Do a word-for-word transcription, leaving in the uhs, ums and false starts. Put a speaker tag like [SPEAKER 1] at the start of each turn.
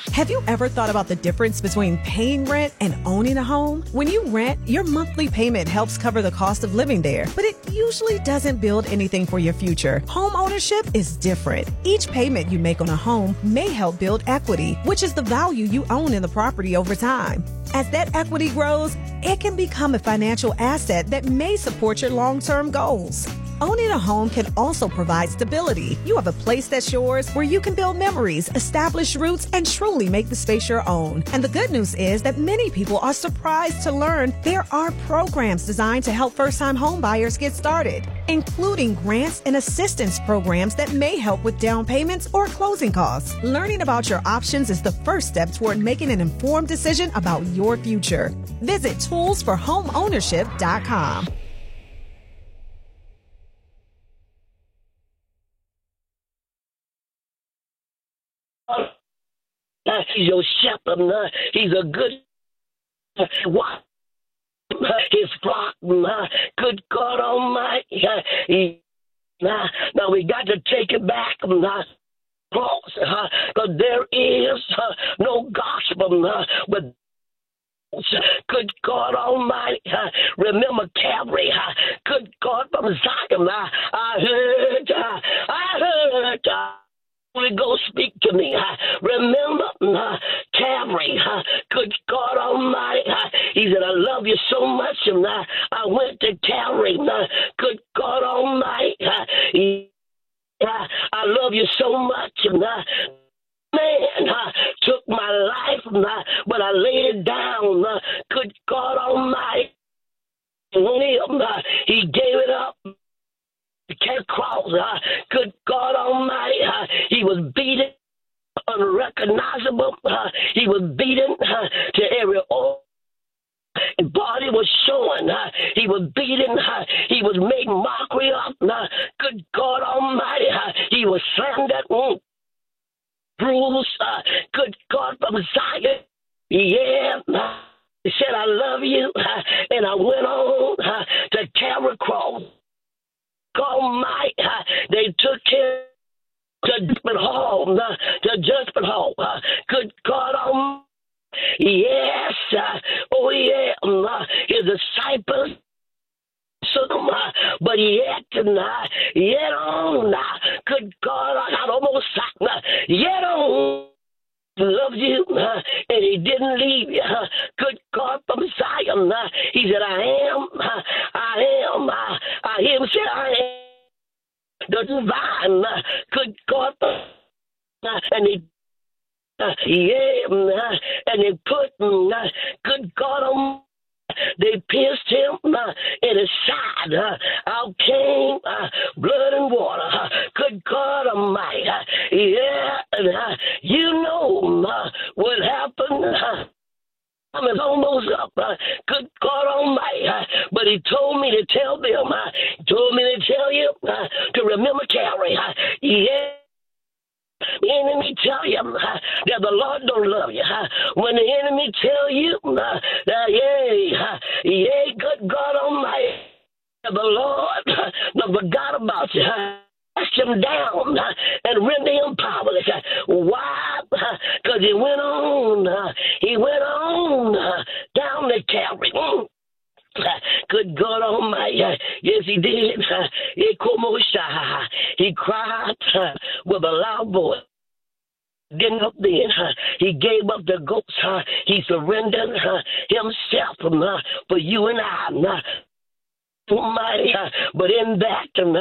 [SPEAKER 1] Have you ever thought about the difference between paying rent and owning a home? When you rent, your monthly payment helps cover the cost of living there, but it usually doesn't build anything for your future. Home ownership is different. Each payment you make on a home may help build equity, which is the value you own in the property over time. As that equity grows, it can become a financial asset that may support your long-term goals. Owning a home can also provide stability. You have a place that's yours where you can build memories, establish roots, and truly make the space your own. And the good news is that many people are surprised to learn there are programs designed to help first-time home buyers get started, including grants and assistance programs that may help with down payments or closing costs. Learning about your options is the first step toward making an informed decision about your future. Visit tools for home ownership dot com.
[SPEAKER 2] He's your shepherd. He's a good what? His flock. Good God Almighty. Now, now we got to take it back. Because there is no gospel with. Good God Almighty, remember Calvary. Good God from Zion. I heard, I heard. Holy Ghost, speak to me. Remember uh, Calvary. Uh, good God Almighty. Uh, he said, I love you so much. And uh, I went to Calvary. Uh, good God Almighty. Uh, he, uh, I love you so much. And uh, man uh, took my life, uh, but I laid it down. Uh, good God Almighty. Uh, he gave it up. Can't cross. Uh, good God Almighty. Uh, he was beaten, unrecognizable. Uh, he was beaten uh, to every organ. His body was showing. Uh, he was beaten. Uh, he was making mockery of. Uh, good God Almighty. Uh, he was slandered, mm, bruised. Uh, good God from Zion. Yeah. Uh, he said, I love you. Uh, and I went on uh, to Calvary Cross. Almighty, uh, they took him to Judgment Hall, uh, to Judgment Hall. Uh, good God Almighty, yes, uh, oh yeah, um, uh, his disciples took him, uh, but yet, uh, yet on, uh, good God, I almost uh, yet on. Loves you, uh, and he didn't leave you. Uh, good God from Zion. Uh, he said, I am, uh, I am, uh, I hear him say, I am the divine. Uh, good God, uh, and he, uh, yeah, uh, and they put, uh, good God on. They pierced him uh, in his side. Uh, out came uh, blood and water. Uh, good God Almighty. Uh, yeah, uh, you know uh, what happened. Uh, time is almost up. Uh, good God Almighty. Uh, but he told me to tell them. Uh, he told me to tell you uh, to remember Calvary. Uh, yeah. The enemy tell you uh, that the Lord don't love you. Uh, when the enemy tell you uh, that, yay, uh, yay, good God Almighty, the Lord uh, don't forgot about you. Uh, cast him down uh, and render him powerless. Uh, why? Because uh, he went on, uh, he went on uh, down the Calvary. Mm. Good God Almighty, uh, yes, he did. Uh, he cried uh, with a loud voice. Getting up then, uh, he gave up the ghost. Uh, he surrendered uh, himself uh, for you and I. Uh, Almighty, uh, but in that, uh,